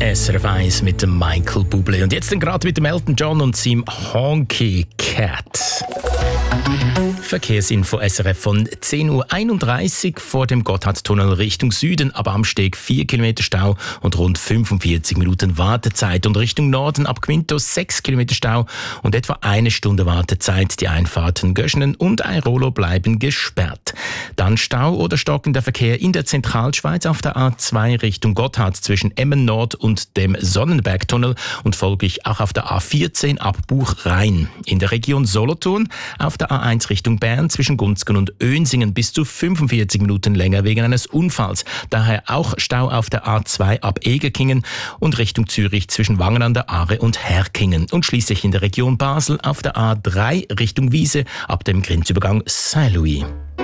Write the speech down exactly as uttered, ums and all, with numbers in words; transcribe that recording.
S R F eins mit dem Michael Bublé. Und jetzt dann gerade mit dem Elton John und seinem Honky Cat. Verkehrsinfo S R F von zehn Uhr einunddreißig vor dem Gotthardtunnel Richtung Süden, ab Amsteg vier Kilometer Stau und rund fünfundvierzig Minuten Wartezeit. Und Richtung Norden ab Quintos sechs Kilometer Stau und etwa eine Stunde Wartezeit. Die Einfahrten Göschenen und Airolo bleiben gesperrt. Dann Stau oder stockender Verkehr in der Zentralschweiz auf der A zwei Richtung Gotthard zwischen Emmen Nord und dem Sonnenbergtunnel und folglich auch auf der A vierzehn ab Buchrhein. In der Region Solothurn auf der A eins Richtung Bern zwischen Gunzgen und Önsingen bis zu fünfundvierzig Minuten länger wegen eines Unfalls. Daher auch Stau auf der A zwei ab Egerkingen und Richtung Zürich zwischen Wangen an der Aare und Herkingen. Und schließlich in der Region Basel auf der A drei Richtung Wiese ab dem Grenzübergang Saint-Louis.